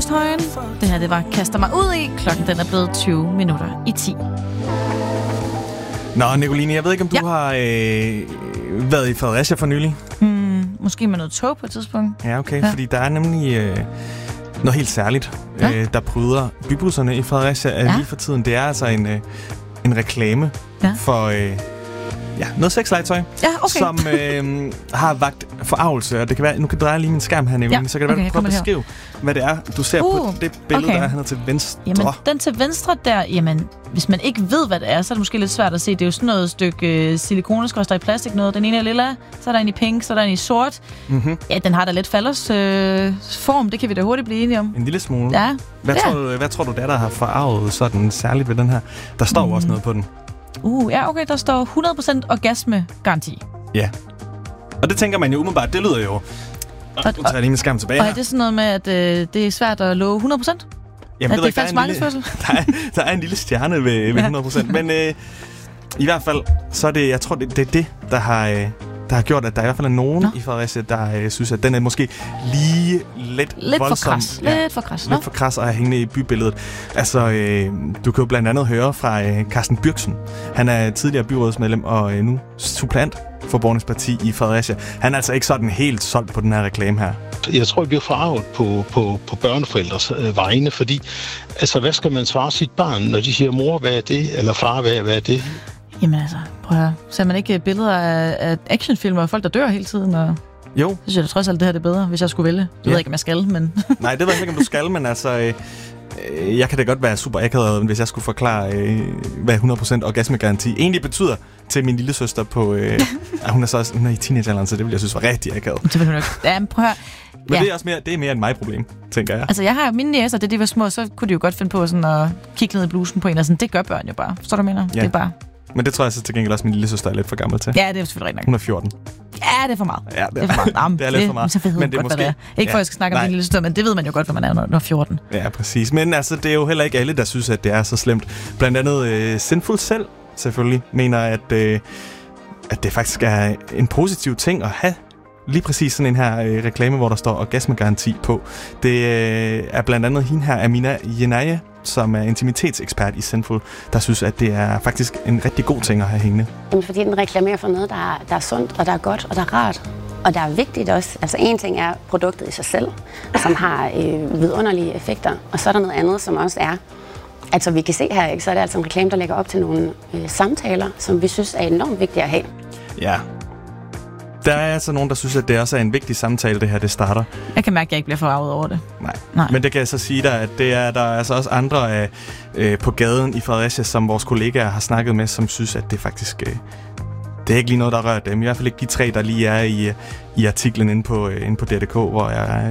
Frokosthøjen. Det her, det var Kaster mig ud i. Klokken den er blevet 20 minutter i 10. Nå, Nicoline, jeg ved ikke, om du har været i Fredericia for nylig? Måske med noget tog på et tidspunkt. Ja, okay, fordi der er nemlig noget helt særligt, der bryder bybusserne i Fredericia lige for tiden. Det er altså en reklame for noget sexlegetøj, som har vagt forargelse. Og det kan være, nu kan jeg dreje lige min skærm her, Nicoline, så kan det være, du prøver at beskrive, hvad det er, du ser på det billede, der er hernede til venstre. Jamen, den til venstre der, jamen, hvis man ikke ved, hvad det er, så er det måske lidt svært at se. Det er jo sådan noget stykke silikoneskrøster i plastik noget. Den ene er lilla, så er der en i pink, så er der en i sort. Mm-hmm. Ja, den har da lidt falders form, det kan vi da hurtigt blive enige om. En lille smule. Ja. Hvad tror du, der har forarvet sådan særligt ved den her? Der står også noget på den. Okay, der står 100% orgasme-garanti. Ja. Og det tænker man jo umiddelbart, det lyder jo... Nu tager jeg lige min skærm tilbage. Og er det sådan noget med, at det er svært at love 100%? Jamen, det er falsk markedsførsel? Der er en lille stjerne ved 100%. Men i hvert fald, så er det, jeg tror, det er det, der har gjort, at der i hvert fald er nogen i Fredericia, der synes, at den er måske lige lidt voldsom. Lidt for kras. Lidt for kras at have hængende i bybilledet. Altså, du kan jo blandt andet høre fra Carsten Byrksen. Han er tidligere byrådsmedlem og nu suppleant for Borgernes Parti i Fredericia. Han er altså ikke sådan helt solgt på den her reklame her. Jeg tror, jeg bliver forarvet på børneforældres vegne, fordi altså, hvad skal man svare sit barn, når de siger, mor, hvad er det? Eller far, hvad er det? Jamen altså, prøv at høre. Ser man ikke billeder af actionfilmer og folk, der dør hele tiden? Og jo. Så synes jeg da trods alt, det her det er bedre, hvis jeg skulle vælge. Det ved jeg ikke, om jeg skal, men... Nej, det ved jeg ikke, om du skal, men altså... jeg kan da godt være super akavet, hvis jeg skulle forklare, hvad 100% orgasmegaranti egentlig betyder til min lille søster på... hun er i teenagealderen, så det ville jeg synes var rigtig akavet. Det vil hun ikke. Ja, men prøv at høre. Men det er også det er mere end mig problem, tænker jeg. Altså, jeg har mine næser, da de var små, så kunne de jo godt finde på sådan at kigge ned i blusen på en, og sådan, det gør børn jo bare. Forstår du, mener? Ja. Det er bare... Men det tror jeg så til gengæld også, min lille søster er lidt for gammel til. Ja, det er selvfølgelig rigtig nok. Hun er 14. Ja, det er for meget. Ja, det er for meget. Det er lidt for meget. Så ved men det er godt, måske... hvad det er. Ikke for, at jeg skal snakke om min lille søster, men det ved man jo godt, når man er når 14. Ja, præcis. Men altså, det er jo heller ikke alle, der synes, at det er så slemt. Blandt andet Sinful selv, selvfølgelig, mener, at det faktisk er en positiv ting at have lige præcis sådan en her reklame, hvor der står orgasmegaranti på. Det er blandt andet hende her, Amina Yenaye, som er intimitetsekspert i Sinful, der synes, at det er faktisk en rigtig god ting at have hængende. Fordi den reklamerer for noget, der er sundt, og der er godt, og der er rart. Og der er vigtigt også. Altså en ting er produktet i sig selv, som har vidunderlige effekter. Og så er der noget andet, som også er, altså vi kan se her, ikke, så er det altså en reklame, der lægger op til nogle samtaler, som vi synes er enormt vigtige at have. Ja. Der er altså nogen, der synes, at det også er en vigtig samtale, det her, det starter. Jeg kan mærke, at jeg ikke bliver forarvet over det. Nej. Men det kan jeg så sige dig, at der er altså også andre på gaden i Fredericia, som vores kollegaer har snakket med, som synes, at det faktisk... det er ikke lige noget, der rører dem. I hvert fald ikke de 3, der lige er i artiklen inde på DDK, hvor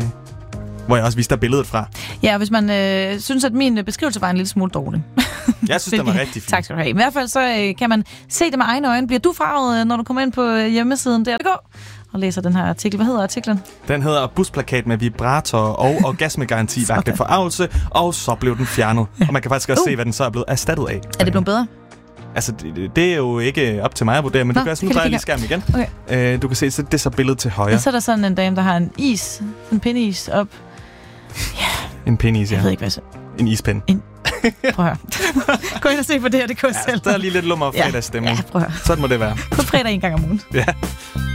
jeg også viste dig billedet fra. Ja, hvis man synes, at min beskrivelse var en lille smule dårlig. Jeg synes, det var rigtig fint. Tak skal du have. I hvert fald så kan man se det med egne øjne. Bliver du farvet, når du kommer ind på hjemmesiden der? Og læser den her artikel. Hvad hedder artiklen? Den hedder Busplakat med vibrator og orgasmegaranti vagte forarvelse, og så blev den fjernet. Ja. Og man kan faktisk også se, hvad den så er blevet erstattet af. Er det blevet bedre? Altså, det er jo ikke op til mig at vurdere, men du kan nu dreje lige skærmen igen. Okay. Du kan se, så det er så billedet til højre. Og så er der sådan en dame, der har en pindeis op. Ja. En pindeis, ja. Jeg ved ikke, hvad så. En ispind. Prøv at høre. Gå ind og se på det her, det kan selv. Der er lige lidt lummer fredagsstemning. Ja, prøv at høre. Sådan må det være. På fredag en gang om ugen. Ja.